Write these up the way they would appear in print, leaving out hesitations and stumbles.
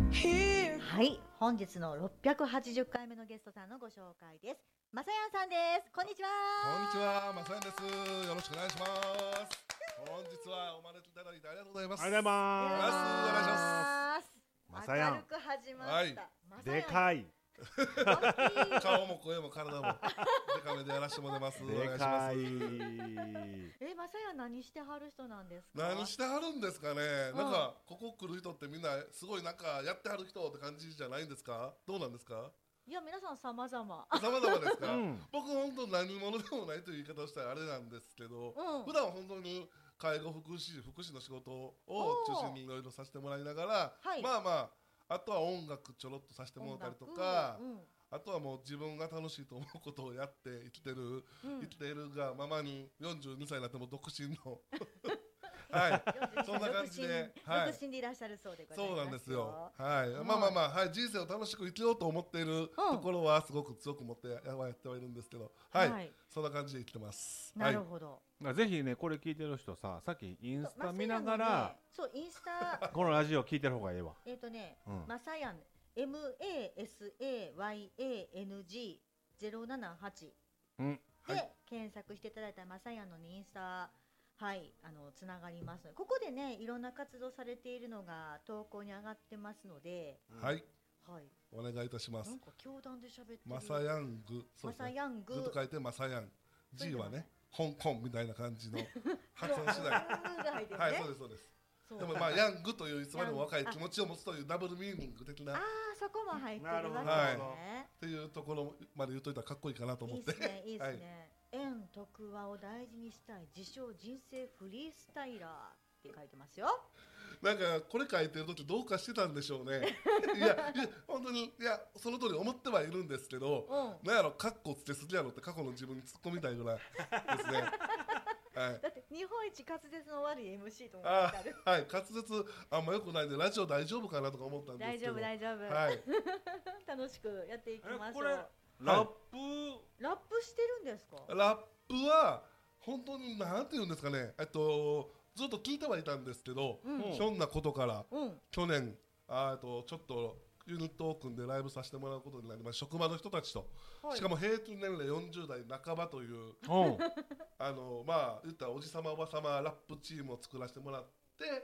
はい、本日の680回目のゲストさんのご紹介です。まさやんさんです。こんにちは。 こんにちは、まさやんです。よろしくお願いします。本日はお招きいただいてありがとうございます。 ありがとうございます。 お願いします。 まさやん明るく始まった。 はいでかい。 顔も声も体もでかめでやらせてもらいます。お願いします。 まさやん何してはる人なんですか？ 何してはるんですかね。なんかここ来る人ってみんなすごいなんかやってはる人って感じじゃないんですか？どうなんですか？ いや、皆さん様々。 様々ですか？僕本当何者でもないという言い方をしたらあれなんですけど、普段は本当に介護福祉の仕事を中心にいろいろさせてもらいながら、まあまああとは音楽ちょろっとさせてもらったりとか、あとはもう自分が楽しいと思うことをやって生きてるがままに42歳になっても独身のはいそんな感じで独身でいらっしゃるそうでございます。 そうなんですよ。はい、まあはい、人生を楽しく生きようと思っているところはすごく強く持ってやってはいるんですけど、はい、そんな感じで生きてます。 なるほど。 ぜひね、これ聞いてる人さっきインスタ見ながら、 そうインスタこのラジオ聞いてる方がいいわ。 まさやん MASAYANG078 で検索していただいたまさやんのインスタ、はいつながりますので、ここでねいろんな活動されているのが投稿に上がってますので、 はいお願いいたします。 なんか教団で喋ってるまさやんぐ、 まさやんぐと書いてまさやん、 G はね香港みたいな感じの発音しないはい、そうです。でもまあヤングといういつまでも若い気持ちを持つというダブルミーニング的な、 そこも入ってるわけですね。 っていうところまで言っといたらかっこいいかなと思って。 いいですね。縁徳和を大事にしたい自称人生フリースタイラーって書いてますよ。 なんかこれ書いてる時どうかしてたんでしょうね。いや本当にその通り思ってはいるんですけど、なんやろカッコつって好きやろって過去の自分に突っ込みたいぐらいですね。だって日本一滑舌の悪い MC と思ってある。 はい、滑舌あんま良くないんでラジオ大丈夫かなとか思ったんですけど、 大丈夫、 はい、 楽しくやっていきましょう。 これラップしてるんですか？ ラップは本当になんていうんですかね、ずっと聞いてはいたんですけど、ひょんなことから去年ちょっとユニットを組んでライブさせてもらうことになりました。職場の人たちと、しかも平均年齢40代半ばというまあ言ったらおじさまおばさまラップチームを作らせてもらって、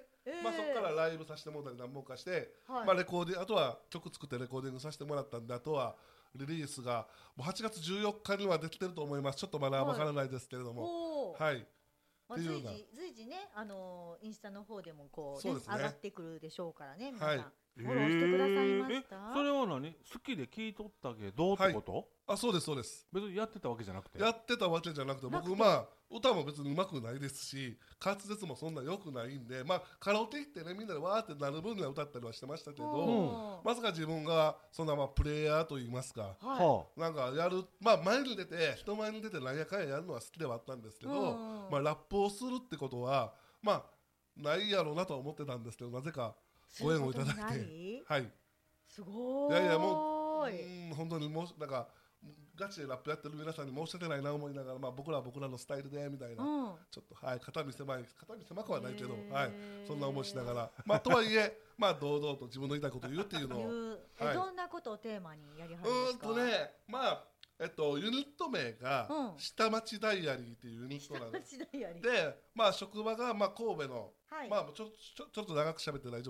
まあそこからライブさせてもらったり何本かして、まあレコーディング、あとは曲作ってレコーディングさせてもらったんで、あとはリリースがもう8月14日にはできてると思います。ちょっとまだわからないですけれども、はい。 随時ねインスタの方でもこう上がってくるでしょうからね、皆さんフォローしてくださいました。 それは何好きで聞いとったけどってこと？ そうですそうです。 別にやってたわけじゃなくて、 僕まあ歌も別に上手くないですし滑舌もそんな良くないんで、まあカラオケ行ってねみんなでわーってなる分には歌ったりはしてましたけど、まさか自分がそんなまあプレイヤーといいますか、なんかやる、まあ前に出て人前に出てなんやかんややるのは好きではあったんですけど、まあラップをするってことはまあないやろうなとは思ってたんですけど、なぜかご縁をいただいて、はい、 すごい。 いやもう本当になんかガチでラップやってる皆さんに申し訳ないな思いながら、まあ僕らは僕らのスタイルでみたいな、ちょっと肩身狭くはないけど、そんな思いしながら、まあとはいえまあ堂々と自分の言いたいことを言うっていうのを、 どんなことをテーマにやりはるんですか？ まあユニット名が下町ダイアリーっていうユニットなんです。で、まあ職場がまあ神戸の、まあちょっと長く喋って大丈夫